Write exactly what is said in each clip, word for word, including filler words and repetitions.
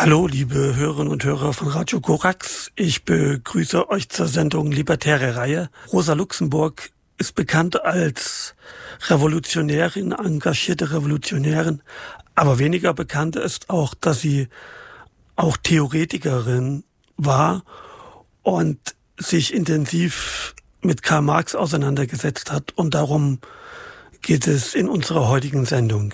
Hallo, liebe Hörerinnen und Hörer von Radio Korax. Ich begrüße euch zur Sendung Libertäre Reihe. Rosa Luxemburg ist bekannt als Revolutionärin, engagierte Revolutionärin. Aber weniger bekannt ist auch, dass sie auch Theoretikerin war und sich intensiv mit Karl Marx auseinandergesetzt hat. Und darum geht es in unserer heutigen Sendung.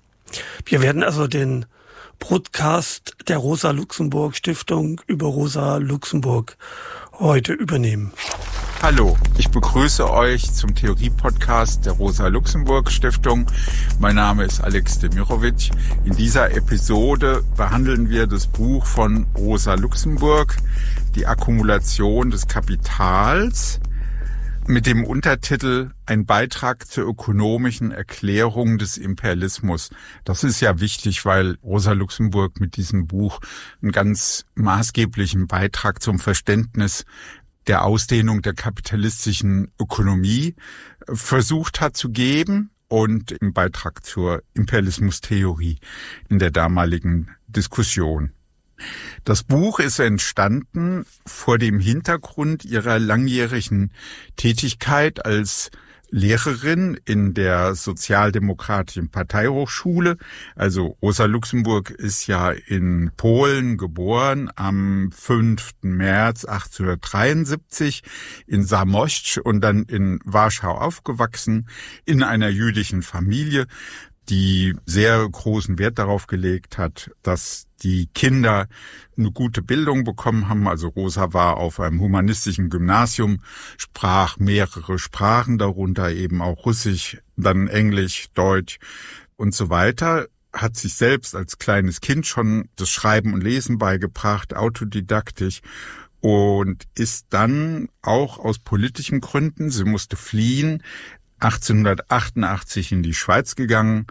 Wir werden also den Broadcast der Rosa Luxemburg Stiftung über Rosa Luxemburg heute übernehmen. Hallo, ich begrüße euch zum Theorie-Podcast der Rosa Luxemburg Stiftung. Mein Name ist Alex Demirovic. In dieser Episode behandeln wir das Buch von Rosa Luxemburg, Die Akkumulation des Kapitals, mit dem Untertitel Ein Beitrag zur ökonomischen Erklärung des Imperialismus. Das ist ja wichtig, weil Rosa Luxemburg mit diesem Buch einen ganz maßgeblichen Beitrag zum Verständnis der Ausdehnung der kapitalistischen Ökonomie versucht hat zu geben und im Beitrag zur Imperialismustheorie in der damaligen Diskussion. Das Buch ist entstanden vor dem Hintergrund ihrer langjährigen Tätigkeit als Lehrerin in der Sozialdemokratischen Parteihochschule. Also Rosa Luxemburg ist ja in Polen geboren am fünften März achtzehnhundertdreiundsiebzig in Zamość und dann in Warschau aufgewachsen, in einer jüdischen Familie, die sehr großen Wert darauf gelegt hat, dass die Kinder eine gute Bildung bekommen haben. Also Rosa war auf einem humanistischen Gymnasium, sprach mehrere Sprachen, darunter eben auch Russisch, dann Englisch, Deutsch und so weiter. Hat sich selbst als kleines Kind schon das Schreiben und Lesen beigebracht, autodidaktisch. Und ist dann auch aus politischen Gründen, sie musste fliehen, achtzehnhundertachtundachtzig in die Schweiz gegangen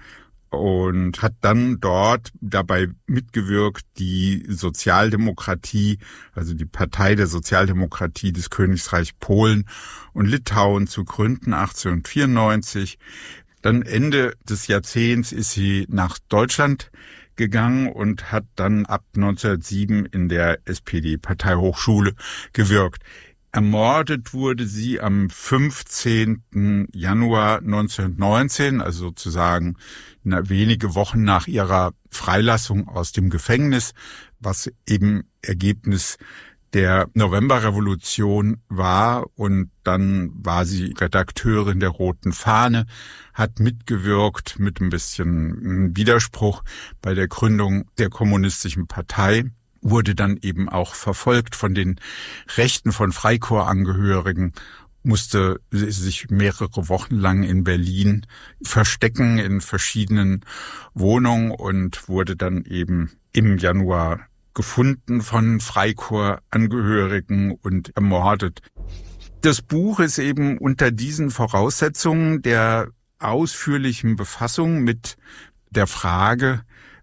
und hat dann dort dabei mitgewirkt, die Sozialdemokratie, also die Partei der Sozialdemokratie des Königreichs Polen und Litauen zu gründen, achtzehnhundertvierundneunzig. Dann Ende des Jahrzehnts ist sie nach Deutschland gegangen und hat dann ab neunzehnhundertsieben in der S P D-Parteihochschule gewirkt. Ermordet wurde sie am fünfzehnten Januar neunzehnhundertneunzehn, also sozusagen wenige Wochen nach ihrer Freilassung aus dem Gefängnis, was eben Ergebnis der Novemberrevolution war. Und dann war sie Redakteurin der Roten Fahne, hat mitgewirkt mit ein bisschen Widerspruch bei der Gründung der Kommunistischen Partei, wurde dann eben auch verfolgt von den Rechten von Freikorpsangehörigen, musste sich mehrere Wochen lang in Berlin verstecken in verschiedenen Wohnungen und wurde dann eben im Januar gefunden von Freikorpsangehörigen und ermordet. Das Buch ist eben unter diesen Voraussetzungen der ausführlichen Befassung mit der Frage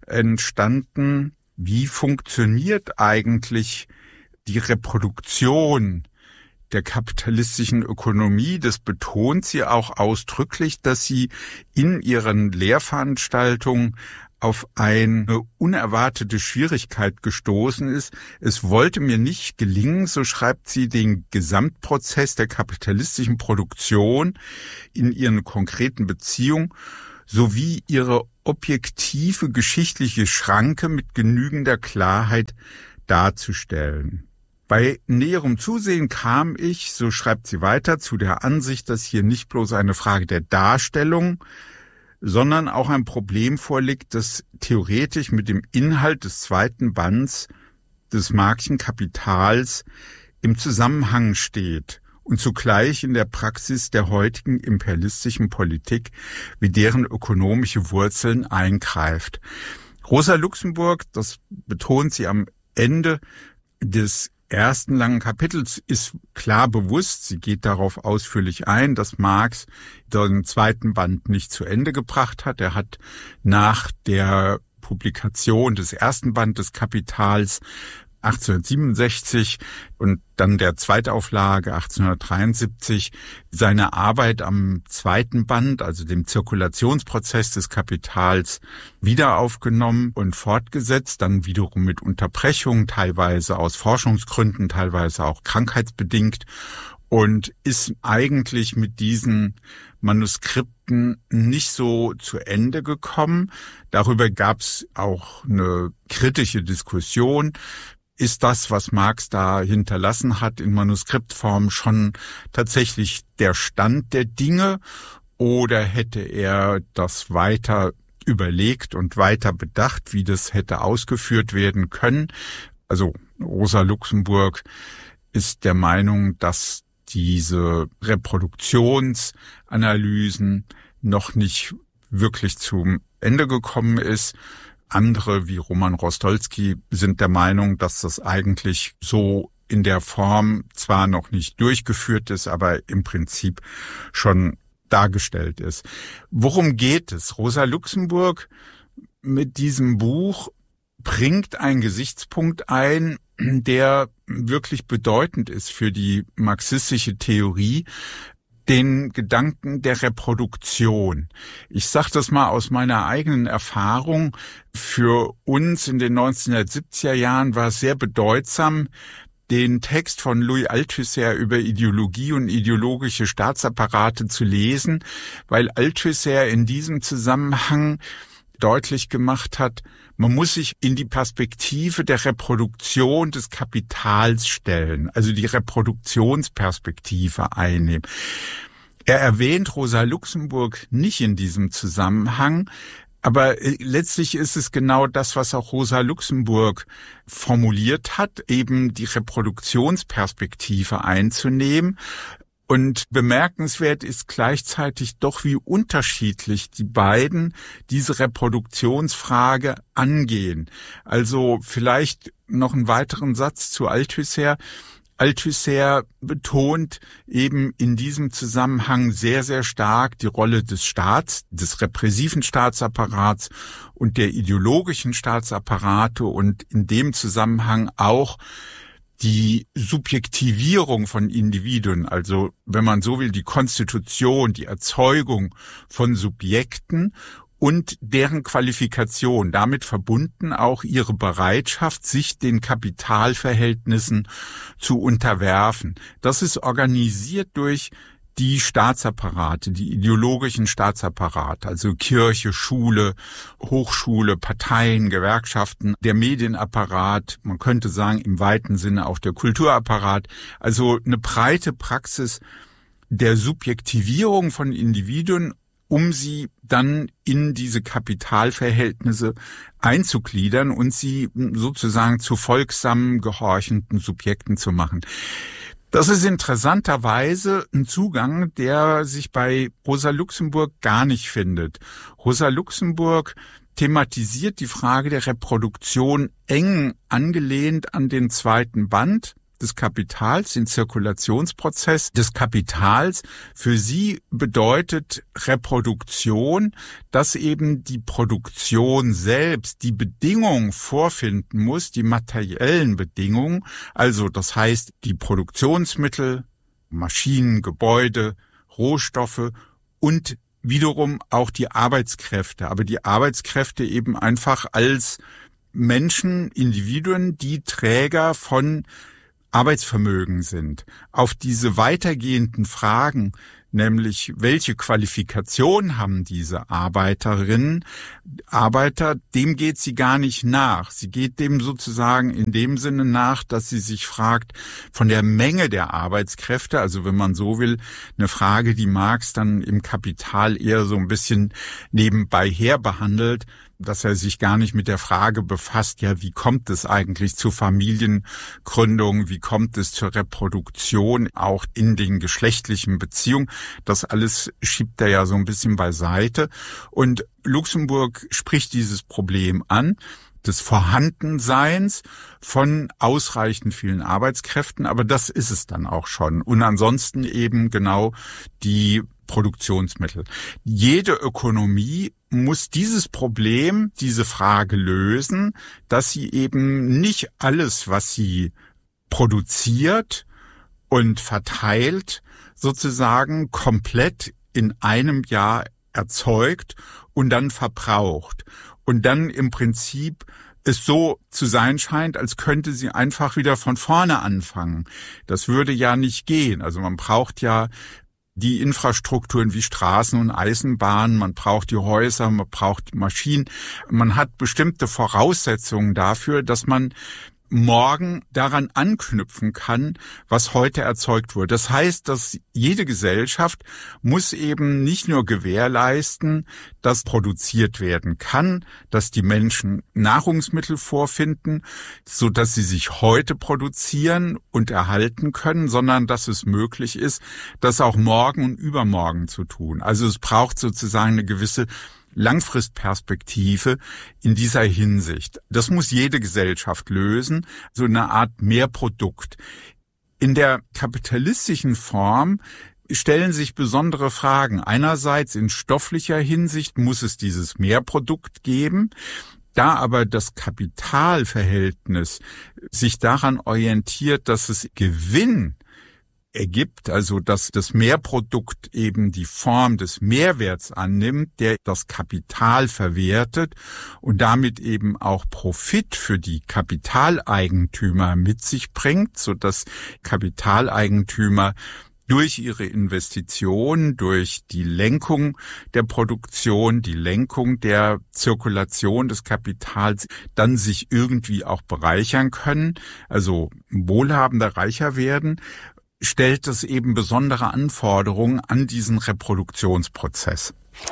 entstanden, wie funktioniert eigentlich die Reproduktion der kapitalistischen Ökonomie? Das betont sie auch ausdrücklich, dass sie in ihren Lehrveranstaltungen auf eine unerwartete Schwierigkeit gestoßen ist. Es wollte mir nicht gelingen, so schreibt sie, den Gesamtprozess der kapitalistischen Produktion in ihren konkreten Beziehungen sowie ihre objektive geschichtliche Schranke mit genügender Klarheit darzustellen. Bei näherem Zusehen kam ich, so schreibt sie weiter, zu der Ansicht, dass hier nicht bloß eine Frage der Darstellung, sondern auch ein Problem vorliegt, das theoretisch mit dem Inhalt des zweiten Bands des Marxischen Kapitals im Zusammenhang steht und zugleich in der Praxis der heutigen imperialistischen Politik wie deren ökonomische Wurzeln eingreift. Rosa Luxemburg, das betont sie am Ende des ersten langen Kapitels, ist klar bewusst, sie geht darauf ausführlich ein, dass Marx den zweiten Band nicht zu Ende gebracht hat. Er hat nach der Publikation des ersten Bandes des Kapitals achtzehnhundertsiebenundsechzig und dann der Zweitauflage achtzehnhundertdreiundsiebzig seine Arbeit am zweiten Band, also dem Zirkulationsprozess des Kapitals, wieder aufgenommen und fortgesetzt, dann wiederum mit Unterbrechungen, teilweise aus Forschungsgründen, teilweise auch krankheitsbedingt, und ist eigentlich mit diesen Manuskripten nicht so zu Ende gekommen. Darüber gab es auch eine kritische Diskussion. Ist das, was Marx da hinterlassen hat, in Manuskriptform schon tatsächlich der Stand der Dinge, oder hätte er das weiter überlegt und weiter bedacht, wie das hätte ausgeführt werden können? Also Rosa Luxemburg ist der Meinung, dass diese Reproduktionsanalysen noch nicht wirklich zum Ende gekommen ist. Andere wie Roman Rostolski sind der Meinung, dass das eigentlich so in der Form zwar noch nicht durchgeführt ist, aber im Prinzip schon dargestellt ist. Worum geht es? Rosa Luxemburg mit diesem Buch bringt einen Gesichtspunkt ein, der wirklich bedeutend ist für die marxistische Theorie, den Gedanken der Reproduktion. Ich sage das mal aus meiner eigenen Erfahrung. Für uns in den neunzehnhundertsiebziger Jahren war es sehr bedeutsam, den Text von Louis Althusser über Ideologie und ideologische Staatsapparate zu lesen, weil Althusser in diesem Zusammenhang deutlich gemacht hat, man muss sich in die Perspektive der Reproduktion des Kapitals stellen, also die Reproduktionsperspektive einnehmen. Er erwähnt Rosa Luxemburg nicht in diesem Zusammenhang, aber letztlich ist es genau das, was auch Rosa Luxemburg formuliert hat, eben die Reproduktionsperspektive einzunehmen. Und bemerkenswert ist gleichzeitig doch, wie unterschiedlich die beiden diese Reproduktionsfrage angehen. Also vielleicht noch einen weiteren Satz zu Althusser. Althusser betont eben in diesem Zusammenhang sehr, sehr stark die Rolle des Staats, des repressiven Staatsapparats und der ideologischen Staatsapparate und in dem Zusammenhang auch die Subjektivierung von Individuen, also wenn man so will, die Konstitution, die Erzeugung von Subjekten und deren Qualifikation, damit verbunden auch ihre Bereitschaft, sich den Kapitalverhältnissen zu unterwerfen. Das ist organisiert durch die Staatsapparate, die ideologischen Staatsapparate, also Kirche, Schule, Hochschule, Parteien, Gewerkschaften, der Medienapparat, man könnte sagen im weiten Sinne auch der Kulturapparat, also eine breite Praxis der Subjektivierung von Individuen, um sie dann in diese Kapitalverhältnisse einzugliedern und sie sozusagen zu folgsamen, gehorchenden Subjekten zu machen. Das ist interessanterweise ein Zugang, der sich bei Rosa Luxemburg gar nicht findet. Rosa Luxemburg thematisiert die Frage der Reproduktion eng angelehnt an den zweiten Band des Kapitals, den Zirkulationsprozess des Kapitals. Für sie bedeutet Reproduktion, dass eben die Produktion selbst die Bedingungen vorfinden muss, die materiellen Bedingungen, also das heißt die Produktionsmittel, Maschinen, Gebäude, Rohstoffe und wiederum auch die Arbeitskräfte, aber die Arbeitskräfte eben einfach als Menschen, Individuen, die Träger von Arbeitsvermögen sind. Auf diese weitergehenden Fragen, nämlich welche Qualifikation haben diese Arbeiterinnen, Arbeiter, dem geht sie gar nicht nach. Sie geht dem sozusagen in dem Sinne nach, dass sie sich fragt, von der Menge der Arbeitskräfte, also wenn man so will, eine Frage, die Marx dann im Kapital eher so ein bisschen nebenbei her behandelt, dass er sich gar nicht mit der Frage befasst, ja, wie kommt es eigentlich zur Familiengründung, wie kommt es zur Reproduktion, auch in den geschlechtlichen Beziehungen. Das alles schiebt er ja so ein bisschen beiseite. Und Luxemburg spricht dieses Problem an, des Vorhandenseins von ausreichend vielen Arbeitskräften, aber das ist es dann auch schon. Und ansonsten eben genau die Produktionsmittel. Jede Ökonomie muss dieses Problem, diese Frage lösen, dass sie eben nicht alles, was sie produziert und verteilt, sozusagen komplett in einem Jahr erzeugt und dann verbraucht. Und dann im Prinzip es so zu sein scheint, als könnte sie einfach wieder von vorne anfangen. Das würde ja nicht gehen. Also man braucht ja die Infrastrukturen wie Straßen und Eisenbahnen, man braucht die Häuser, man braucht die Maschinen. Man hat bestimmte Voraussetzungen dafür, dass man morgen daran anknüpfen kann, was heute erzeugt wurde. Das heißt, dass jede Gesellschaft muss eben nicht nur gewährleisten, dass produziert werden kann, dass die Menschen Nahrungsmittel vorfinden, so dass sie sich heute produzieren und erhalten können, sondern dass es möglich ist, das auch morgen und übermorgen zu tun. Also es braucht sozusagen eine gewisse Langfristperspektive in dieser Hinsicht. Das muss jede Gesellschaft lösen, so eine Art Mehrprodukt. In der kapitalistischen Form stellen sich besondere Fragen. Einerseits in stofflicher Hinsicht muss es dieses Mehrprodukt geben. Da aber das Kapitalverhältnis sich daran orientiert, dass es Gewinn ergibt, also dass das Mehrprodukt eben die Form des Mehrwerts annimmt, der das Kapital verwertet und damit eben auch Profit für die Kapitaleigentümer mit sich bringt, so dass Kapitaleigentümer durch ihre Investition, durch die Lenkung der Produktion, die Lenkung der Zirkulation des Kapitals dann sich irgendwie auch bereichern können, also wohlhabender, reicher werden, stellt es eben besondere Anforderungen an diesen Reproduktionsprozess.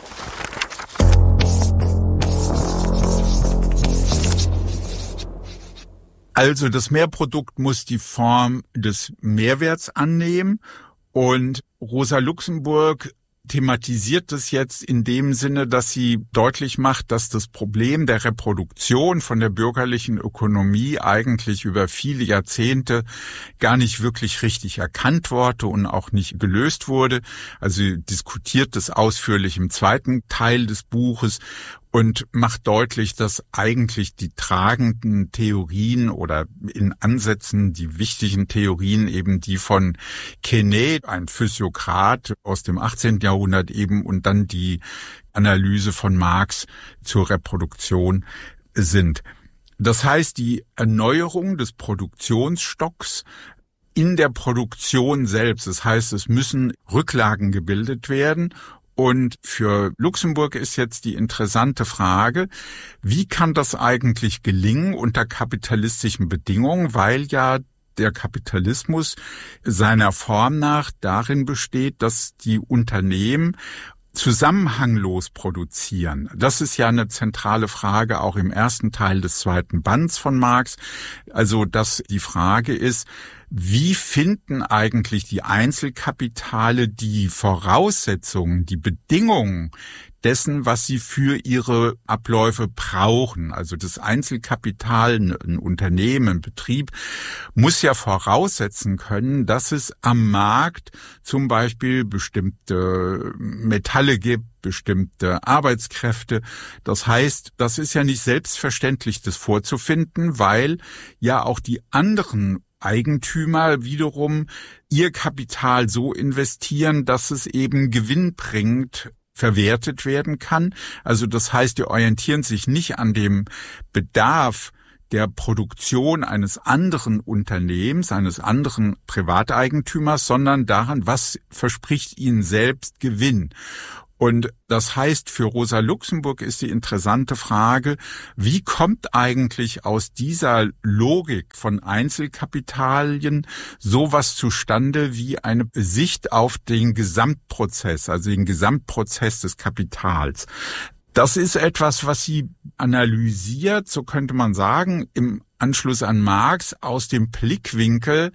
Also das Mehrprodukt muss die Form des Mehrwerts annehmen und Rosa Luxemburg thematisiert es jetzt in dem Sinne, dass sie deutlich macht, dass das Problem der Reproduktion von der bürgerlichen Ökonomie eigentlich über viele Jahrzehnte gar nicht wirklich richtig erkannt wurde und auch nicht gelöst wurde. Also sie diskutiert das ausführlich im zweiten Teil des Buches und macht deutlich, dass eigentlich die tragenden Theorien oder in Ansätzen die wichtigen Theorien eben die von Quesnay, ein Physiokrat aus dem achtzehnten Jahrhundert eben, und dann die Analyse von Marx zur Reproduktion sind. Das heißt, die Erneuerung des Produktionsstocks in der Produktion selbst, das heißt, es müssen Rücklagen gebildet werden. Und für Luxemburg ist jetzt die interessante Frage, wie kann das eigentlich gelingen unter kapitalistischen Bedingungen, weil ja der Kapitalismus seiner Form nach darin besteht, dass die Unternehmen zusammenhanglos produzieren. Das ist ja eine zentrale Frage auch im ersten Teil des zweiten Bands von Marx. Also, dass die Frage ist, wie finden eigentlich die Einzelkapitale die Voraussetzungen, die Bedingungen dessen, was sie für ihre Abläufe brauchen? Also das Einzelkapital, ein Unternehmen, ein Betrieb, muss ja voraussetzen können, dass es am Markt zum Beispiel bestimmte Metalle gibt, bestimmte Arbeitskräfte. Das heißt, das ist ja nicht selbstverständlich, das vorzufinden, weil ja auch die anderen Eigentümer wiederum ihr Kapital so investieren, dass es eben gewinnbringend verwertet werden kann. Also das heißt, die orientieren sich nicht an dem Bedarf der Produktion eines anderen Unternehmens, eines anderen Privateigentümers, sondern daran, was verspricht ihnen selbst Gewinn. Und das heißt, für Rosa Luxemburg ist die interessante Frage, wie kommt eigentlich aus dieser Logik von Einzelkapitalien sowas zustande wie eine Sicht auf den Gesamtprozess, also den Gesamtprozess des Kapitals? Das ist etwas, was sie analysiert, so könnte man sagen, im Anschluss an Marx aus dem Blickwinkel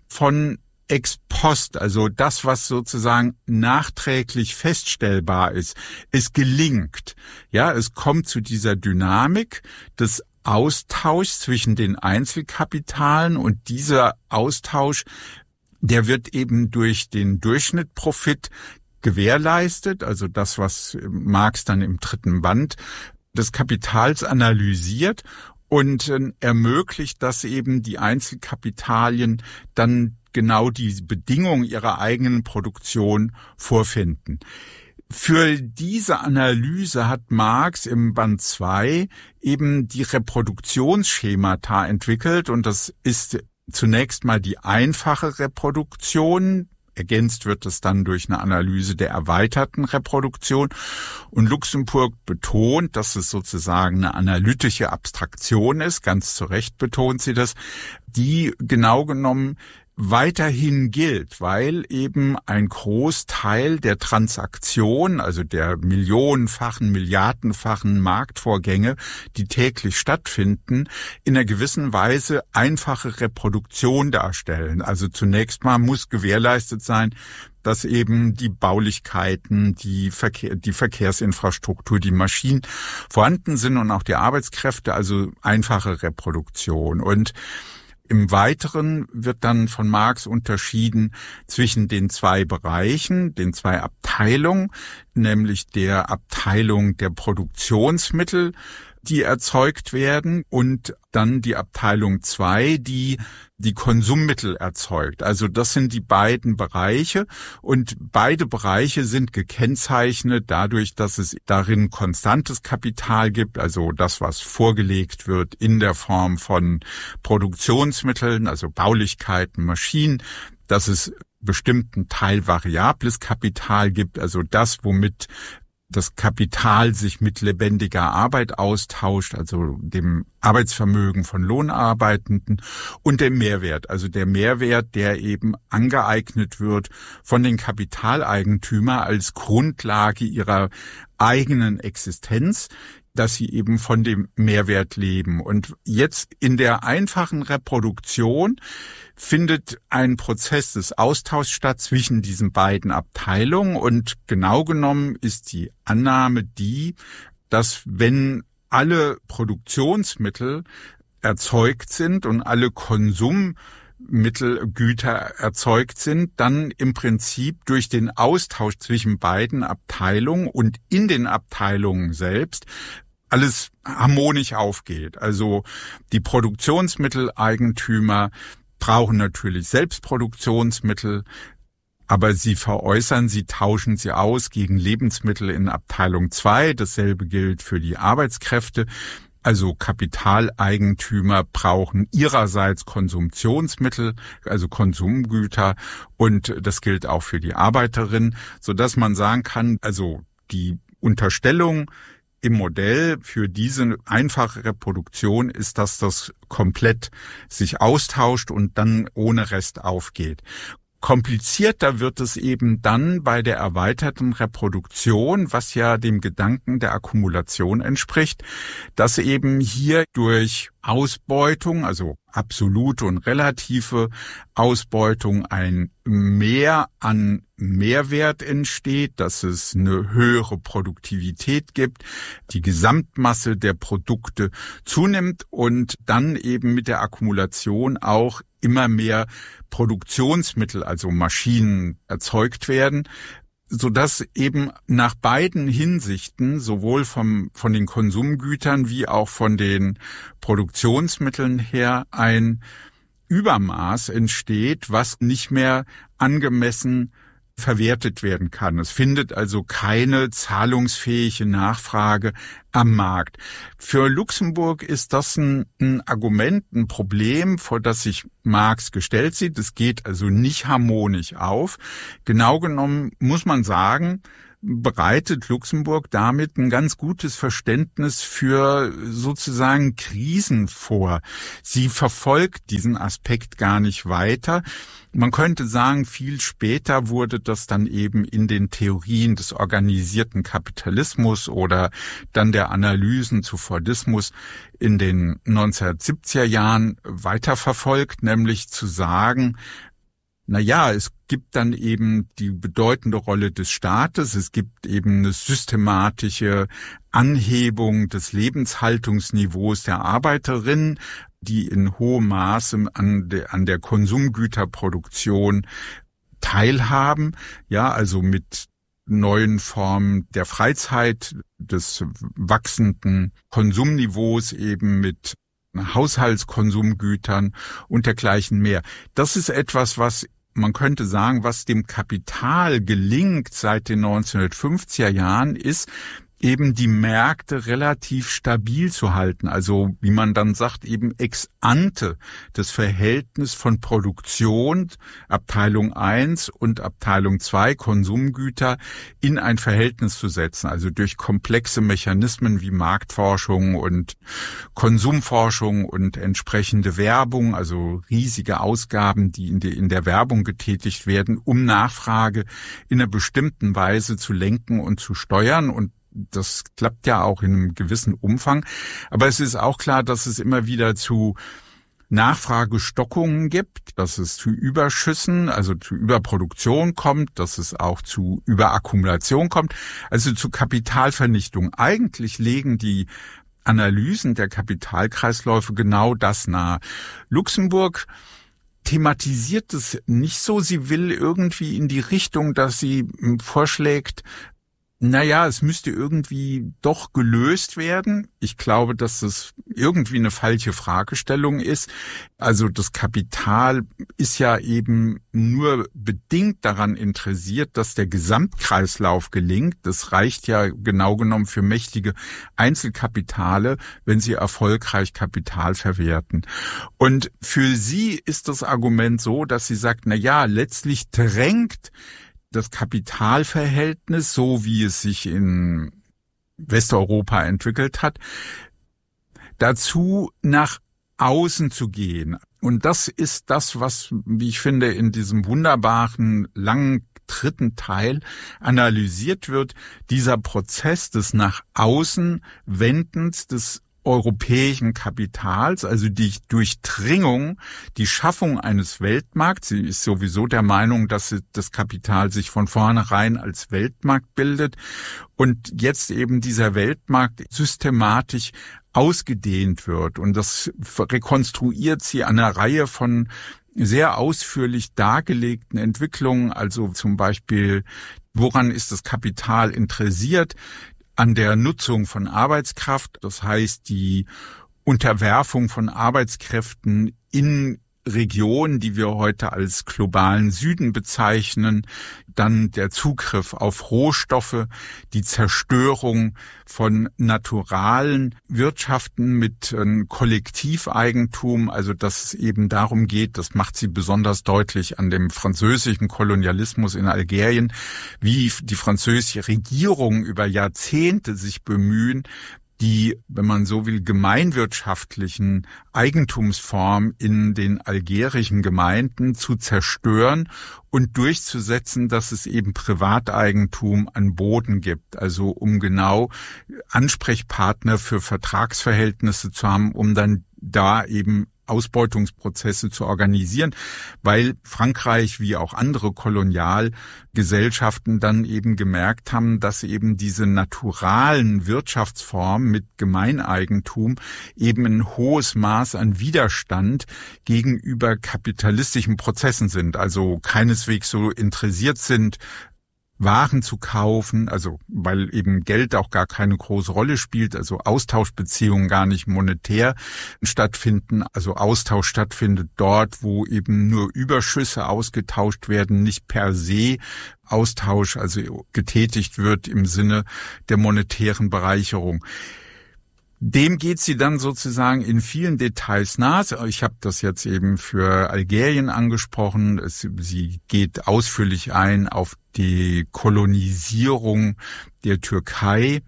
von ex post, also das, was sozusagen nachträglich feststellbar ist. Es gelingt. Ja, es kommt zu dieser Dynamik des Austauschs zwischen den Einzelkapitalen und dieser Austausch, der wird eben durch den Durchschnittprofit gewährleistet, also das, was Marx dann im dritten Band des Kapitals analysiert und äh, ermöglicht, dass eben die Einzelkapitalien dann genau die Bedingungen ihrer eigenen Produktion vorfinden. Für diese Analyse hat Marx im Band zwei eben die Reproduktionsschemata entwickelt, und das ist zunächst mal die einfache Reproduktion. Ergänzt wird es dann durch eine Analyse der erweiterten Reproduktion. Und Luxemburg betont, dass es sozusagen eine analytische Abstraktion ist, ganz zu Recht betont sie das, die genau genommen weiterhin gilt, weil eben ein Großteil der Transaktion, also der millionenfachen, milliardenfachen Marktvorgänge, die täglich stattfinden, in einer gewissen Weise einfache Reproduktion darstellen. Also zunächst mal muss gewährleistet sein, dass eben die Baulichkeiten, die Verkehr, die Verkehrsinfrastruktur, die Maschinen vorhanden sind und auch die Arbeitskräfte, also einfache Reproduktion. Und im Weiteren wird dann von Marx unterschieden zwischen den zwei Bereichen, den zwei Abteilungen, nämlich der Abteilung der Produktionsmittel, die erzeugt werden, und dann die Abteilung zwei, die die Konsummittel erzeugt. Also das sind die beiden Bereiche, und beide Bereiche sind gekennzeichnet dadurch, dass es darin konstantes Kapital gibt, also das, was vorgelegt wird in der Form von Produktionsmitteln, also Baulichkeiten, Maschinen, dass es bestimmten Teil variables Kapital gibt, also das, womit das Kapital sich mit lebendiger Arbeit austauscht, also dem Arbeitsvermögen von Lohnarbeitenden, und dem Mehrwert, also der Mehrwert, der eben angeeignet wird von den Kapitaleigentümern als Grundlage ihrer eigenen Existenz, dass sie eben von dem Mehrwert leben. Und jetzt in der einfachen Reproduktion findet ein Prozess des Austauschs statt zwischen diesen beiden Abteilungen, und genau genommen ist die Annahme die, dass wenn alle Produktionsmittel erzeugt sind und alle Konsummittelgüter erzeugt sind, dann im Prinzip durch den Austausch zwischen beiden Abteilungen und in den Abteilungen selbst alles harmonisch aufgeht. Also die Produktionsmitteleigentümer brauchen natürlich Selbstproduktionsmittel, aber sie veräußern, sie tauschen sie aus gegen Lebensmittel in Abteilung zwei. Dasselbe gilt für die Arbeitskräfte. Also Kapitaleigentümer brauchen ihrerseits Konsumptionsmittel, also Konsumgüter, und das gilt auch für die Arbeiterin, sodass man sagen kann, also die Unterstellung im Modell für diese einfache Reproduktion ist, dass das komplett sich austauscht und dann ohne Rest aufgeht. Komplizierter wird es eben dann bei der erweiterten Reproduktion, was ja dem Gedanken der Akkumulation entspricht, dass eben hier durch Ausbeutung, also absolute und relative Ausbeutung, ein Mehr an Mehrwert entsteht, dass es eine höhere Produktivität gibt, die Gesamtmasse der Produkte zunimmt und dann eben mit der Akkumulation auch immer mehr Produktionsmittel, also Maschinen, erzeugt werden, sodass eben nach beiden Hinsichten, sowohl vom, von den Konsumgütern wie auch von den Produktionsmitteln her, ein Übermaß entsteht, was nicht mehr angemessen verwertet werden kann. Es findet also keine zahlungsfähige Nachfrage am Markt. Für Luxemburg ist das ein, ein Argument, ein Problem, vor das sich Marx gestellt sieht. Es geht also nicht harmonisch auf. Genau genommen muss man sagen, bereitet Luxemburg damit ein ganz gutes Verständnis für sozusagen Krisen vor. Sie verfolgt diesen Aspekt gar nicht weiter. Man könnte sagen, viel später wurde das dann eben in den Theorien des organisierten Kapitalismus oder dann der Analysen zu Fordismus in den neunzehnhundertsiebziger Jahren weiterverfolgt, nämlich zu sagen, na ja, es gibt dann eben die bedeutende Rolle des Staates, es gibt eben eine systematische Anhebung des Lebenshaltungsniveaus der Arbeiterinnen, die in hohem Maße an der, an der Konsumgüterproduktion teilhaben, ja, also mit neuen Form der Freizeit, des wachsenden Konsumniveaus eben mit Haushaltskonsumgütern und dergleichen mehr. Das ist etwas, was man könnte sagen, was dem Kapital gelingt seit den neunzehnhundertfünfziger Jahren, ist, eben die Märkte relativ stabil zu halten. Also, wie man dann sagt, eben ex ante das Verhältnis von Produktion, Abteilung eins und Abteilung zwei, Konsumgüter, in ein Verhältnis zu setzen. Also durch komplexe Mechanismen wie Marktforschung und Konsumforschung und entsprechende Werbung, also riesige Ausgaben, die in, die in der Werbung getätigt werden, um Nachfrage in einer bestimmten Weise zu lenken und zu steuern. Und das klappt ja auch in einem gewissen Umfang. Aber es ist auch klar, dass es immer wieder zu Nachfragestockungen gibt, dass es zu Überschüssen, also zu Überproduktion kommt, dass es auch zu Überakkumulation kommt, also zu Kapitalvernichtung. Eigentlich legen die Analysen der Kapitalkreisläufe genau das nahe. Luxemburg thematisiert es nicht so. Sie will irgendwie in die Richtung, dass sie vorschlägt, naja, es müsste irgendwie doch gelöst werden. Ich glaube, dass das irgendwie eine falsche Fragestellung ist. Also das Kapital ist ja eben nur bedingt daran interessiert, dass der Gesamtkreislauf gelingt. Das reicht ja genau genommen für mächtige Einzelkapitale, wenn sie erfolgreich Kapital verwerten. Und für sie ist das Argument so, dass sie sagt, na ja, letztlich drängt das Kapitalverhältnis, so wie es sich in Westeuropa entwickelt hat, dazu nach außen zu gehen. Und das ist das, was, wie ich finde, in diesem wunderbaren, langen dritten Teil analysiert wird, dieser Prozess des nach außen Wendens des europäischen Kapitals, also die Durchdringung, die Schaffung eines Weltmarkts. Sie ist sowieso der Meinung, dass das Kapital sich von vornherein als Weltmarkt bildet und jetzt eben dieser Weltmarkt systematisch ausgedehnt wird. Und das rekonstruiert sie an einer Reihe von sehr ausführlich dargelegten Entwicklungen, also zum Beispiel, woran ist das Kapital interessiert? An der Nutzung von Arbeitskraft, das heißt die Unterwerfung von Arbeitskräften in Regionen, die wir heute als globalen Süden bezeichnen, dann der Zugriff auf Rohstoffe, die Zerstörung von naturalen Wirtschaften mit äh, Kollektiveigentum, also dass es eben darum geht, das macht sie besonders deutlich an dem französischen Kolonialismus in Algerien, wie die französische Regierung über Jahrzehnte sich bemühen, die, wenn man so will, gemeinwirtschaftlichen Eigentumsformen in den algerischen Gemeinden zu zerstören und durchzusetzen, dass es eben Privateigentum an Boden gibt. Also um genau Ansprechpartner für Vertragsverhältnisse zu haben, um dann da eben Ausbeutungsprozesse zu organisieren, weil Frankreich wie auch andere Kolonialgesellschaften dann eben gemerkt haben, dass eben diese naturalen Wirtschaftsformen mit Gemeineigentum eben ein hohes Maß an Widerstand gegenüber kapitalistischen Prozessen sind, also keineswegs so interessiert sind, Waren zu kaufen, also weil eben Geld auch gar keine große Rolle spielt, also Austauschbeziehungen gar nicht monetär stattfinden, also Austausch stattfindet dort, wo eben nur Überschüsse ausgetauscht werden, nicht per se Austausch, also getätigt wird im Sinne der monetären Bereicherung. Dem geht sie dann sozusagen in vielen Details nach. Ich habe das jetzt eben für Algerien angesprochen. Es, sie geht ausführlich ein auf die Kolonisierung der Türkei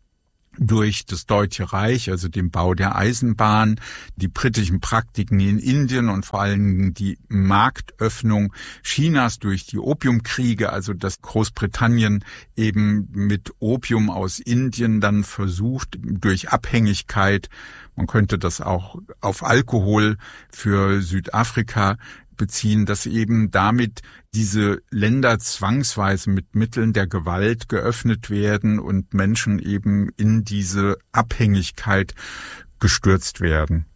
durch das Deutsche Reich, also den Bau der Eisenbahn, die britischen Praktiken in Indien und vor allem die Marktöffnung Chinas durch die Opiumkriege, also dass Großbritannien eben mit Opium aus Indien dann versucht, durch Abhängigkeit, man könnte das auch auf Alkohol für Südafrika beziehen, dass eben damit diese Länder zwangsweise mit Mitteln der Gewalt geöffnet werden und Menschen eben in diese Abhängigkeit gestürzt werden.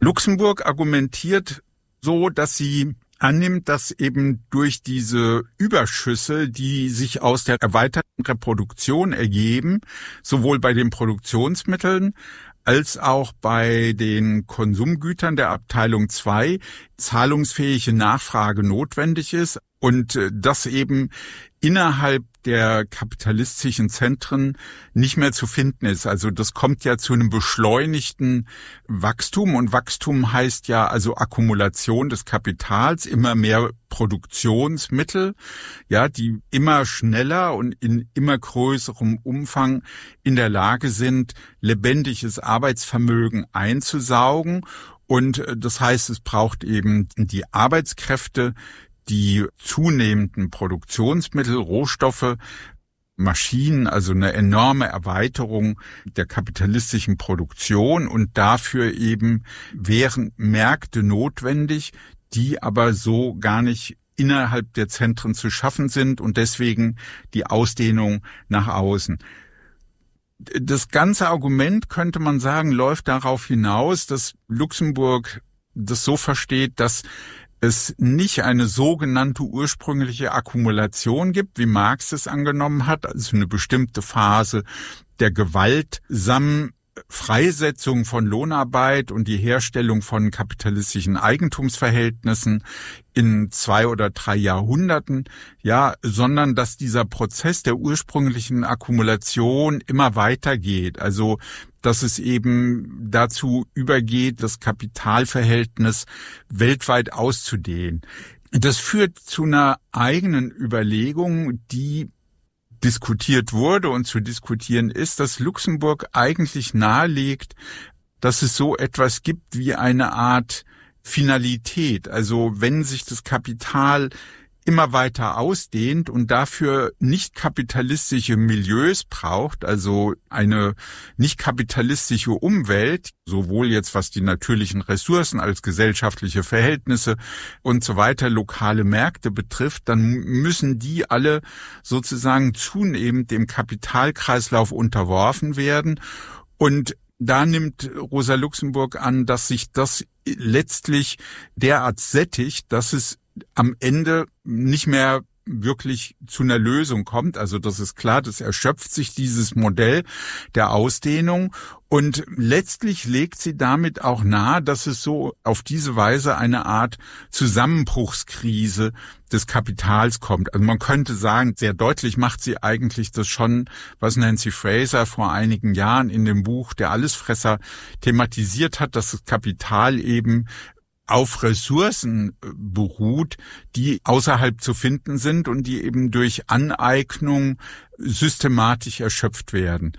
Luxemburg argumentiert so, dass sie annimmt, dass eben durch diese Überschüsse, die sich aus der erweiterten Reproduktion ergeben, sowohl bei den Produktionsmitteln als auch bei den Konsumgütern der Abteilung zwei zahlungsfähige Nachfrage notwendig ist und das eben innerhalb der kapitalistischen Zentren nicht mehr zu finden ist. Also das kommt ja zu einem beschleunigten Wachstum und Wachstum heißt ja also Akkumulation des Kapitals, immer mehr Produktionsmittel, ja, die immer schneller und in immer größerem Umfang in der Lage sind, lebendiges Arbeitsvermögen einzusaugen. Und das heißt, es braucht eben die Arbeitskräfte, die zunehmenden Produktionsmittel, Rohstoffe, Maschinen, also eine enorme Erweiterung der kapitalistischen Produktion und dafür eben wären Märkte notwendig, die aber so gar nicht innerhalb der Zentren zu schaffen sind und deswegen die Ausdehnung nach außen. Das ganze Argument, könnte man sagen, läuft darauf hinaus, dass Luxemburg das so versteht, dass es nicht eine sogenannte ursprüngliche Akkumulation gibt, wie Marx es angenommen hat, also eine bestimmte Phase der gewaltsamen Freisetzung von Lohnarbeit und die Herstellung von kapitalistischen Eigentumsverhältnissen in zwei oder drei Jahrhunderten, ja, sondern dass dieser Prozess der ursprünglichen Akkumulation immer weitergeht. Also, dass es eben dazu übergeht, das Kapitalverhältnis weltweit auszudehnen. Das führt zu einer eigenen Überlegung, die diskutiert wurde und zu diskutieren ist, dass Luxemburg eigentlich nahelegt, dass es so etwas gibt wie eine Art Finalität. Also wenn sich das Kapital immer weiter ausdehnt und dafür nicht kapitalistische Milieus braucht, also eine nicht kapitalistische Umwelt, sowohl jetzt was die natürlichen Ressourcen als gesellschaftliche Verhältnisse und so weiter, lokale Märkte betrifft, dann müssen die alle sozusagen zunehmend dem Kapitalkreislauf unterworfen werden. Und da nimmt Rosa Luxemburg an, dass sich das letztlich derart sättigt, dass es am Ende nicht mehr wirklich zu einer Lösung kommt. Also das ist klar, das erschöpft sich dieses Modell der Ausdehnung und letztlich legt sie damit auch nahe, dass es so auf diese Weise eine Art Zusammenbruchskrise des Kapitals kommt. Also man könnte sagen, sehr deutlich macht sie eigentlich das schon, was Nancy Fraser vor einigen Jahren in dem Buch Der Allesfresser thematisiert hat, dass das Kapital eben auf Ressourcen beruht, die außerhalb zu finden sind und die eben durch Aneignung systematisch erschöpft werden.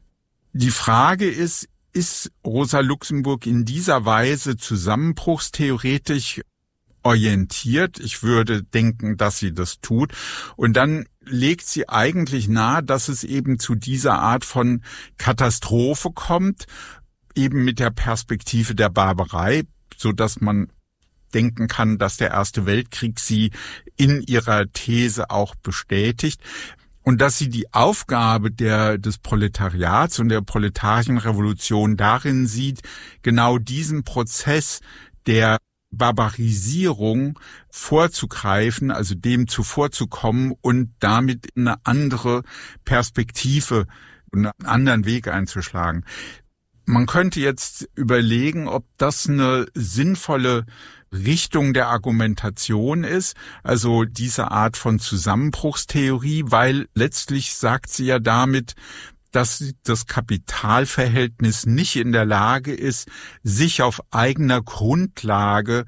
Die Frage ist, ist Rosa Luxemburg in dieser Weise zusammenbruchstheoretisch orientiert? Ich würde denken, dass sie das tut. Und dann legt sie eigentlich nahe, dass es eben zu dieser Art von Katastrophe kommt, eben mit der Perspektive der Barbarei, so dass man denken kann, dass der Erste Weltkrieg sie in ihrer These auch bestätigt und dass sie die Aufgabe der des Proletariats und der proletarischen Revolution darin sieht, genau diesen Prozess der Barbarisierung vorzugreifen, also dem zuvorzukommen und damit eine andere Perspektive und einen anderen Weg einzuschlagen. Man könnte jetzt überlegen, ob das eine sinnvolle Richtung der Argumentation ist, also diese Art von Zusammenbruchstheorie, weil letztlich sagt sie ja damit, dass das Kapitalverhältnis nicht in der Lage ist, sich auf eigener Grundlage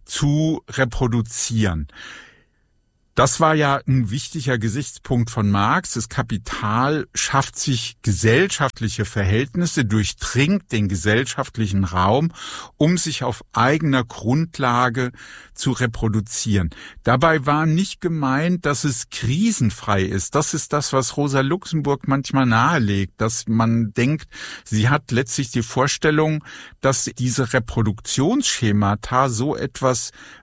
zu reproduzieren. Das war ja ein wichtiger Gesichtspunkt von Marx. Das Kapital schafft sich gesellschaftliche Verhältnisse, durchdringt den gesellschaftlichen Raum, um sich auf eigener Grundlage zu reproduzieren. Dabei war nicht gemeint, dass es krisenfrei ist. Das ist das, was Rosa Luxemburg manchmal nahelegt, dass man denkt, sie hat letztlich die Vorstellung, dass diese Reproduktionsschemata so etwas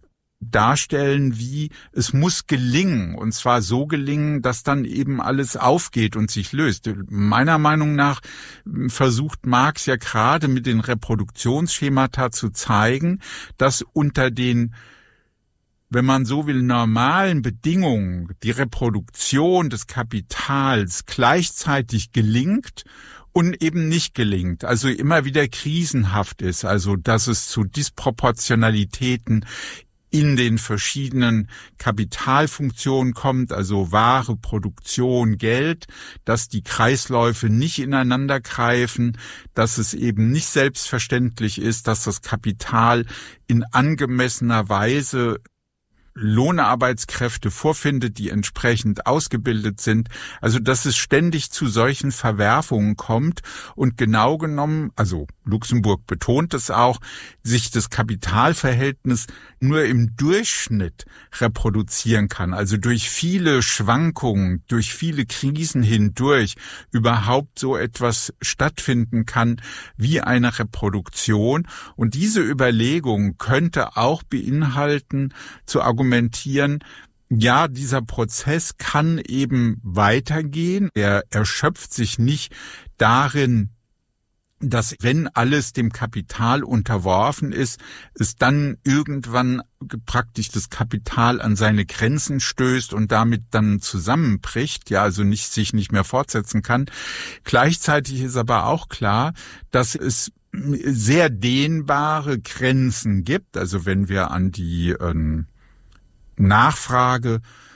darstellen, wie es muss gelingen, und zwar so gelingen, dass dann eben alles aufgeht und sich löst. Meiner Meinung nach versucht Marx ja gerade mit den Reproduktionsschemata zu zeigen, dass unter den, wenn man so will, normalen Bedingungen die Reproduktion des Kapitals gleichzeitig gelingt und eben nicht gelingt, also immer wieder krisenhaft ist, also dass es zu Disproportionalitäten in den verschiedenen Kapitalfunktionen kommt, also Ware, Produktion, Geld, dass die Kreisläufe nicht ineinander greifen, dass es eben nicht selbstverständlich ist, dass das Kapital in angemessener Weise Lohnarbeitskräfte vorfindet, die entsprechend ausgebildet sind. Also, dass es ständig zu solchen Verwerfungen kommt und genau genommen, also Luxemburg betont es auch, sich das Kapitalverhältnis nur im Durchschnitt reproduzieren kann. Also durch viele Schwankungen, durch viele Krisen hindurch überhaupt so etwas stattfinden kann wie eine Reproduktion. Und diese Überlegung könnte auch beinhalten, zu argumentieren, ja, dieser Prozess kann eben weitergehen. Er erschöpft sich nicht darin, dass, wenn alles dem Kapital unterworfen ist, es dann irgendwann praktisch das Kapital an seine Grenzen stößt und damit dann zusammenbricht, ja, also nicht, sich nicht mehr fortsetzen kann. Gleichzeitig ist aber auch klar, dass es sehr dehnbare Grenzen gibt. Also wenn wir an die ähm, Nachfrage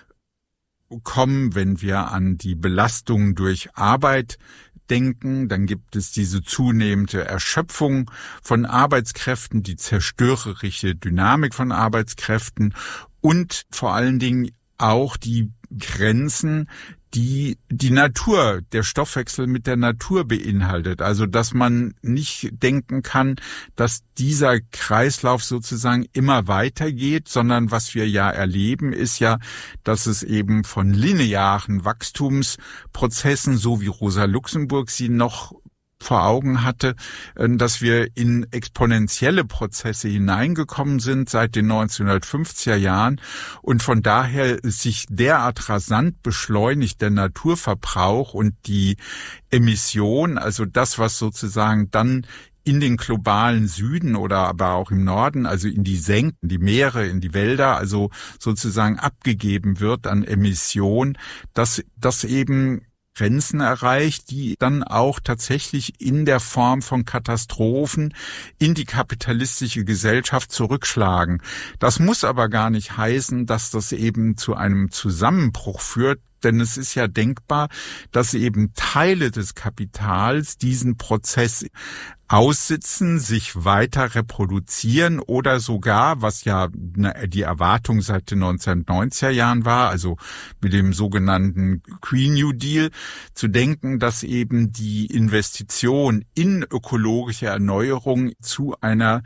kommen, wenn wir an die Belastung durch Arbeit denken, dann gibt es diese zunehmende Erschöpfung von Arbeitskräften, die zerstörerische Dynamik von Arbeitskräften und vor allen Dingen auch die Grenzen, die die Natur, der Stoffwechsel mit der Natur beinhaltet. Also, dass man nicht denken kann, dass dieser Kreislauf sozusagen immer weitergeht, sondern was wir ja erleben, ist ja, dass es eben von linearen Wachstumsprozessen, so wie Rosa Luxemburg sie noch vor Augen hatte, dass wir in exponentielle Prozesse hineingekommen sind seit den neunzehnhundertfünfziger Jahren und von daher sich derart rasant beschleunigt der Naturverbrauch und die Emission, also das, was sozusagen dann in den globalen Süden oder aber auch im Norden, also in die Senken, die Meere, in die Wälder, also sozusagen abgegeben wird an Emission, dass das eben Grenzen erreicht, die dann auch tatsächlich in der Form von Katastrophen in die kapitalistische Gesellschaft zurückschlagen. Das muss aber gar nicht heißen, dass das eben zu einem Zusammenbruch führt, denn es ist ja denkbar, dass eben Teile des Kapitals diesen Prozess aussitzen, sich weiter reproduzieren oder sogar, was ja die Erwartung seit den neunzehnhundertneunziger Jahren war, also mit dem sogenannten Green New Deal, zu denken, dass eben die Investition in ökologische Erneuerung zu einer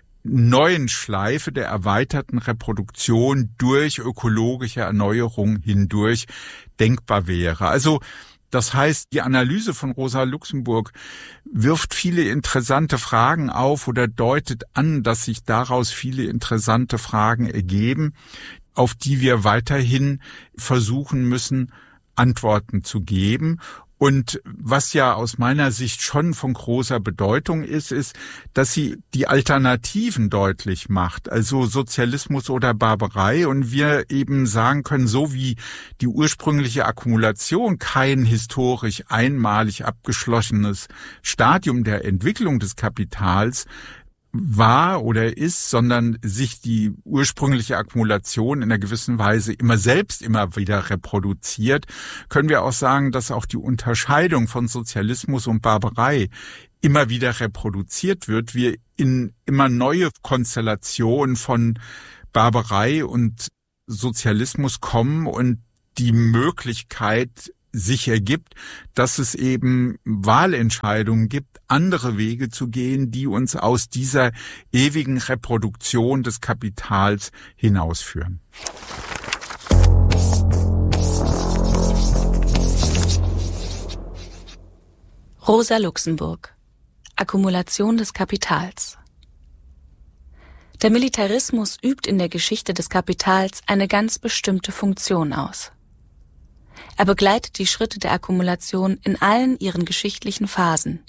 neuen Schleife der erweiterten Reproduktion durch ökologische Erneuerung hindurch denkbar wäre. Also das heißt, die Analyse von Rosa Luxemburg wirft viele interessante Fragen auf oder deutet an, dass sich daraus viele interessante Fragen ergeben, auf die wir weiterhin versuchen müssen, Antworten zu geben. Und was ja aus meiner Sicht schon von großer Bedeutung ist, ist, dass sie die Alternativen deutlich macht, also Sozialismus oder Barbarei. Und wir eben sagen können, so wie die ursprüngliche Akkumulation kein historisch einmalig abgeschlossenes Stadium der Entwicklung des Kapitals war oder ist, sondern sich die ursprüngliche Akkumulation in einer gewissen Weise immer selbst immer wieder reproduziert, können wir auch sagen, dass auch die Unterscheidung von Sozialismus und Barbarei immer wieder reproduziert wird, wir in immer neue Konstellationen von Barbarei und Sozialismus kommen und die Möglichkeit sich ergibt, dass es eben Wahlentscheidungen gibt, andere Wege zu gehen, die uns aus dieser ewigen Reproduktion des Kapitals hinausführen. Rosa Luxemburg. Akkumulation des Kapitals. Der Militarismus übt in der Geschichte des Kapitals eine ganz bestimmte Funktion aus. Er begleitet die Schritte der Akkumulation in allen ihren geschichtlichen Phasen.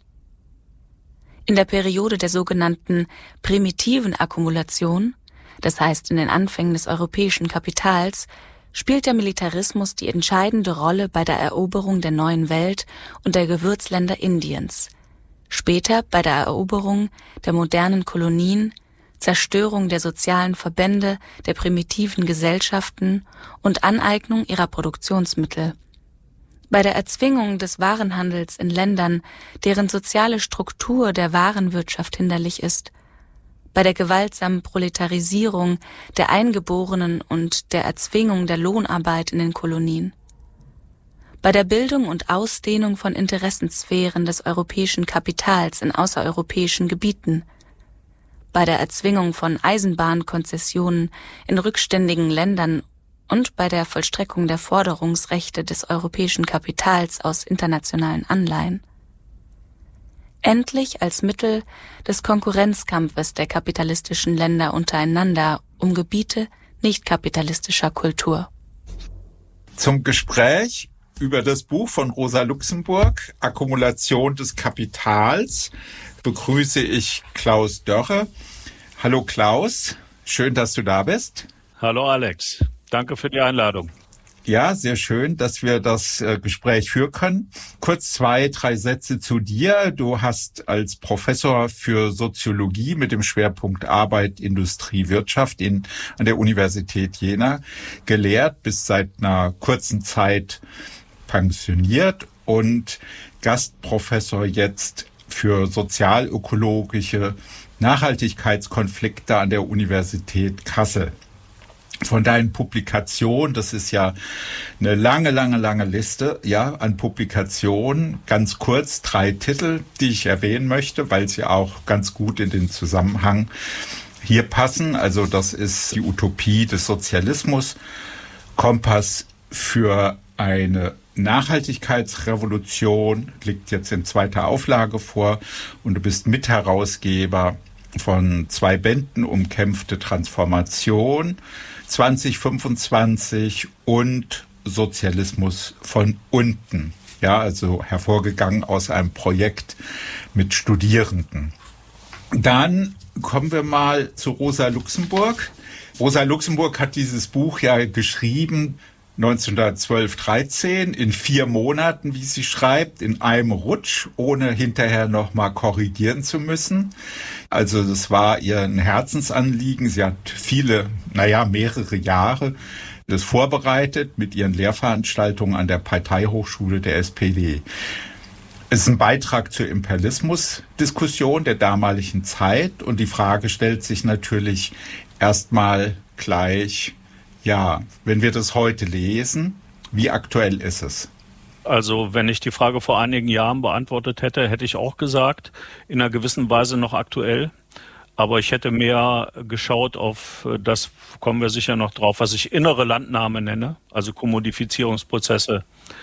In der Periode der sogenannten primitiven Akkumulation, das heißt in den Anfängen des europäischen Kapitals, spielt der Militarismus die entscheidende Rolle bei der Eroberung der neuen Welt und der Gewürzländer Indiens, später bei der Eroberung der modernen Kolonien, Zerstörung der sozialen Verbände der primitiven Gesellschaften und Aneignung ihrer Produktionsmittel, bei der Erzwingung des Warenhandels in Ländern, deren soziale Struktur der Warenwirtschaft hinderlich ist, bei der gewaltsamen Proletarisierung der Eingeborenen und der Erzwingung der Lohnarbeit in den Kolonien, bei der Bildung und Ausdehnung von Interessensphären des europäischen Kapitals in außereuropäischen Gebieten, bei der Erzwingung von Eisenbahnkonzessionen in rückständigen Ländern und bei der Vollstreckung der Forderungsrechte des europäischen Kapitals aus internationalen Anleihen. Endlich als Mittel des Konkurrenzkampfes der kapitalistischen Länder untereinander um Gebiete nicht-kapitalistischer Kultur. Zum Gespräch über das Buch von Rosa Luxemburg, Akkumulation des Kapitals, begrüße ich Klaus Dörre. Hallo Klaus, schön, dass du da bist. Hallo Alex, danke für die Einladung. Ja, sehr schön, dass wir das äh, Gespräch führen können. Kurz zwei, drei Sätze zu dir. Du hast als Professor für Soziologie mit dem Schwerpunkt Arbeit, Industrie, Wirtschaft in, an der Universität Jena gelehrt, bist seit einer kurzen Zeit pensioniert und Gastprofessor jetzt für sozialökologische Nachhaltigkeitskonflikte an der Universität Kassel. Von deinen Publikationen, das ist ja eine lange, lange, lange Liste, ja, an Publikationen, ganz kurz drei Titel, die ich erwähnen möchte, weil sie auch ganz gut in den Zusammenhang hier passen. Also das ist die Utopie des Sozialismus, Kompass für eine Nachhaltigkeitsrevolution, liegt jetzt in zweiter Auflage vor und du bist Mitherausgeber von zwei Bänden, Umkämpfte Transformation zwanzig fünfundzwanzig und Sozialismus von unten. Ja, also hervorgegangen aus einem Projekt mit Studierenden. Dann kommen wir mal zu Rosa Luxemburg. Rosa Luxemburg hat dieses Buch ja geschrieben neunzehnhundertzwölf, dreizehn, in vier Monaten, wie sie schreibt, in einem Rutsch, ohne hinterher nochmal korrigieren zu müssen. Also das war ihr ein Herzensanliegen. Sie hat viele, naja, mehrere Jahre das vorbereitet mit ihren Lehrveranstaltungen an der Parteihochschule der S P D. Es ist ein Beitrag zur Imperialismus-Diskussion der damaligen Zeit und die Frage stellt sich natürlich erstmal gleich, ja, wenn wir das heute lesen, wie aktuell ist es? Also wenn ich die Frage vor einigen Jahren beantwortet hätte, hätte ich auch gesagt, in einer gewissen Weise noch aktuell. Aber ich hätte mehr geschaut auf, das kommen wir sicher noch drauf, was ich innere Landnahme nenne, also Kommodifizierungsprozesse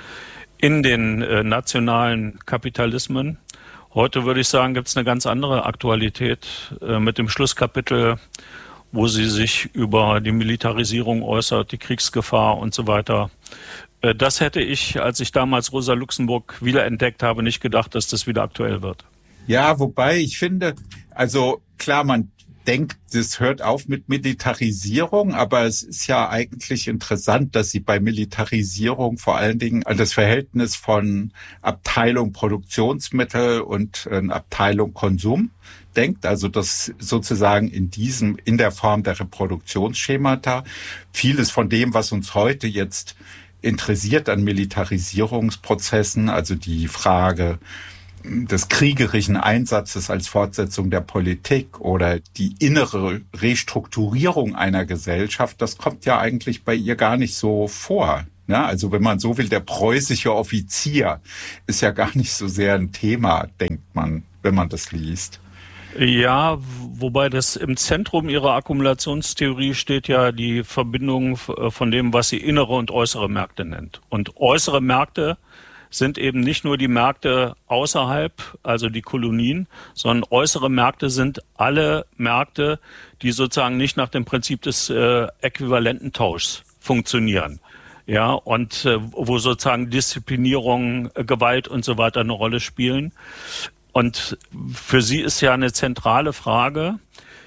in den äh, nationalen Kapitalismen. Heute würde ich sagen, gibt es eine ganz andere Aktualität äh, mit dem Schlusskapitel, wo sie sich über die Militarisierung äußert, die Kriegsgefahr und so weiter. Das hätte ich, als ich damals Rosa Luxemburg wiederentdeckt habe, nicht gedacht, dass das wieder aktuell wird. Ja, wobei ich finde, also klar, man denkt, das hört auf mit Militarisierung, aber es ist ja eigentlich interessant, dass sie bei Militarisierung vor allen Dingen an das Verhältnis von Abteilung Produktionsmittel und äh, Abteilung Konsum denkt, also dass sozusagen in diesem, in der Form der Reproduktionsschemata vieles von dem, was uns heute jetzt interessiert an Militarisierungsprozessen, also die Frage des kriegerischen Einsatzes als Fortsetzung der Politik oder die innere Restrukturierung einer Gesellschaft, das kommt ja eigentlich bei ihr gar nicht so vor. Ja, also wenn man so will, der preußische Offizier ist ja gar nicht so sehr ein Thema, denkt man, wenn man das liest. Ja, wobei das im Zentrum ihrer Akkumulationstheorie steht ja die Verbindung von dem, was sie innere und äußere Märkte nennt. Und äußere Märkte sind eben nicht nur die Märkte außerhalb, also die Kolonien, sondern äußere Märkte sind alle Märkte, die sozusagen nicht nach dem Prinzip des äh, Äquivalententauschs funktionieren. Ja, und äh, wo sozusagen Disziplinierung, äh, Gewalt und so weiter eine Rolle spielen. Und für sie ist ja eine zentrale Frage,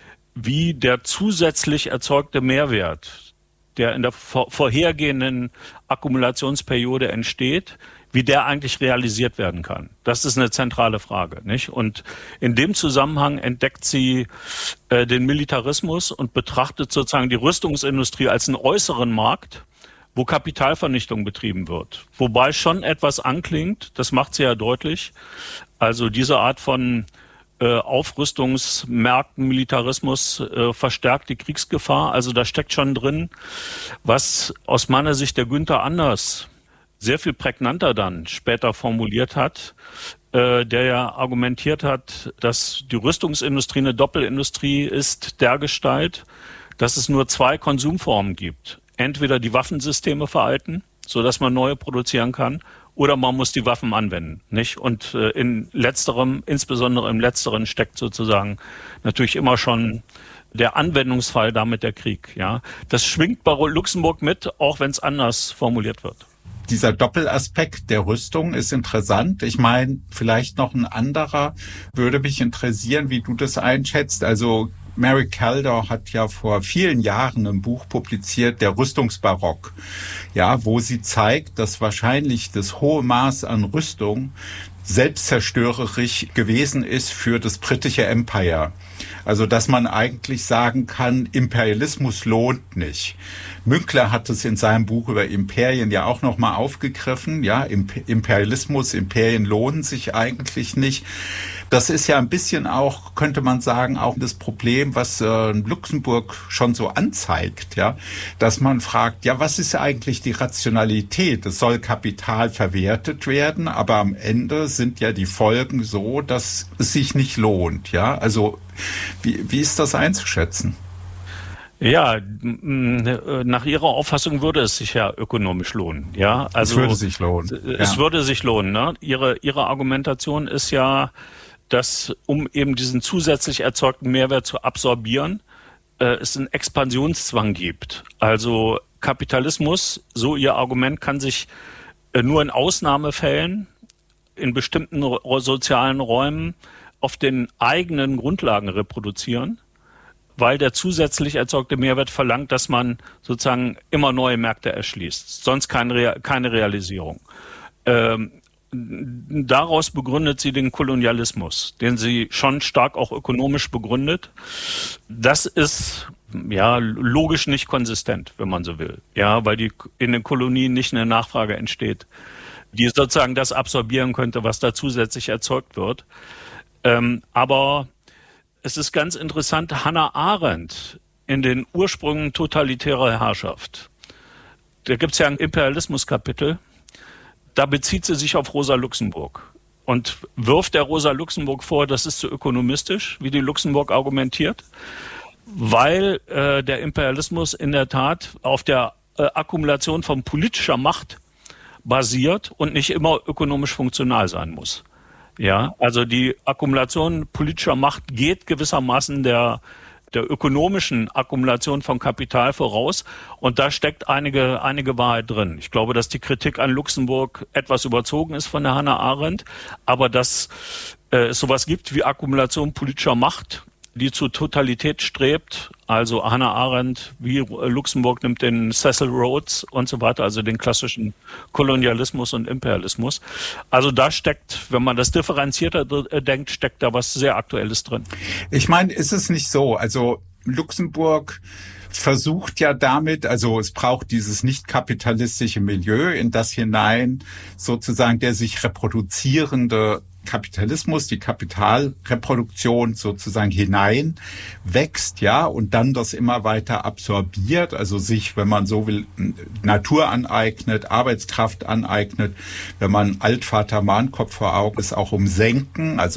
wie der zusätzlich erzeugte Mehrwert, der in der vor- vorhergehenden Akkumulationsperiode entsteht, wie der eigentlich realisiert werden kann. Das ist eine zentrale Frage, nicht? Und in dem Zusammenhang entdeckt sie äh, den Militarismus und betrachtet sozusagen die Rüstungsindustrie als einen äußeren Markt, wo Kapitalvernichtung betrieben wird. Wobei schon etwas anklingt, das macht sie ja deutlich. Also diese Art von äh, Aufrüstungsmärkten, Militarismus äh, verstärkt die Kriegsgefahr. Also da steckt schon drin, was aus meiner Sicht der Günther Anders sehr viel prägnanter dann später formuliert hat, äh, der ja argumentiert hat, dass die Rüstungsindustrie eine Doppelindustrie ist dergestalt, dass es nur zwei Konsumformen gibt. Entweder die Waffensysteme veralten, sodass man neue produzieren kann, oder man muss die Waffen anwenden, nicht? Und äh, in letzterem, insbesondere im letzteren, steckt sozusagen natürlich immer schon der Anwendungsfall, damit der Krieg. Ja, das schwingt bei Luxemburg mit, auch wenn es anders formuliert wird. Dieser Doppelaspekt der Rüstung ist interessant. Ich meine, vielleicht noch ein anderer würde mich interessieren, wie du das einschätzt. Also Mary Kaldor hat ja vor vielen Jahren ein Buch publiziert, der Rüstungsbarock, ja, wo sie zeigt, dass wahrscheinlich das hohe Maß an Rüstung selbstzerstörerisch gewesen ist für das britische Empire. Also, dass man eigentlich sagen kann, Imperialismus lohnt nicht. Münkler hat es in seinem Buch über Imperien ja auch nochmal aufgegriffen. Ja, Imperialismus, Imperien lohnen sich eigentlich nicht. Das ist ja ein bisschen auch, könnte man sagen, auch das Problem, was äh, Luxemburg schon so anzeigt, ja, dass man fragt, ja, was ist eigentlich die Rationalität? Es soll Kapital verwertet werden, aber am Ende sind ja die Folgen so, dass es sich nicht lohnt, ja. Also wie, wie ist das einzuschätzen? Ja, nach Ihrer Auffassung würde es sich ja ökonomisch lohnen, ja. Also es würde sich lohnen. Es ja. würde sich lohnen, ne? Ihre Ihre Argumentation ist ja, dass, um eben diesen zusätzlich erzeugten Mehrwert zu absorbieren, äh, es einen Expansionszwang gibt. Also Kapitalismus, so Ihr Argument, kann sich äh, nur in Ausnahmefällen in bestimmten ro- sozialen Räumen auf den eigenen Grundlagen reproduzieren, weil der zusätzlich erzeugte Mehrwert verlangt, dass man sozusagen immer neue Märkte erschließt. Sonst keine, Re- keine Realisierung. Ähm, Daraus begründet sie den Kolonialismus, den sie schon stark auch ökonomisch begründet. Das ist ja logisch nicht konsistent, wenn man so will. Ja, weil die in den Kolonien nicht eine Nachfrage entsteht, die sozusagen das absorbieren könnte, was da zusätzlich erzeugt wird. Ähm, aber es ist ganz interessant, Hannah Arendt in den Ursprüngen totalitärer Herrschaft. Da gibt es ja ein Imperialismus-Kapitel. Da bezieht sie sich auf Rosa Luxemburg und wirft der Rosa Luxemburg vor, das ist zu ökonomistisch, wie die Luxemburg argumentiert, weil äh, der Imperialismus in der Tat auf der äh, Akkumulation von politischer Macht basiert und nicht immer ökonomisch funktional sein muss. Ja, also die Akkumulation politischer Macht geht gewissermaßen der der ökonomischen Akkumulation von Kapital voraus. Und da steckt einige, einige Wahrheit drin. Ich glaube, dass die Kritik an Luxemburg etwas überzogen ist von der Hannah Arendt, aber dass äh, es sowas gibt wie Akkumulation politischer Macht, die zu Totalität strebt. Also Hannah Arendt, wie Luxemburg, nimmt den Cecil Rhodes und so weiter, also den klassischen Kolonialismus und Imperialismus. Also da steckt, wenn man das differenzierter denkt, steckt da was sehr Aktuelles drin. Ich meine, ist es nicht so? Also Luxemburg versucht ja damit, also es braucht dieses nicht kapitalistische Milieu, in das hinein sozusagen der sich reproduzierende Kapitalismus, die Kapitalreproduktion sozusagen hinein wächst, ja, und dann das immer weiter absorbiert, also sich, wenn man so will, Natur aneignet, Arbeitskraft aneignet, wenn man Altvater Mahnkopf vor Augen ist, auch umsenken, also